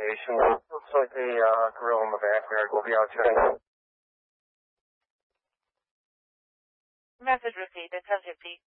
location. Looks like a grill in the backyard. We'll be out checking. Message received at 10:50.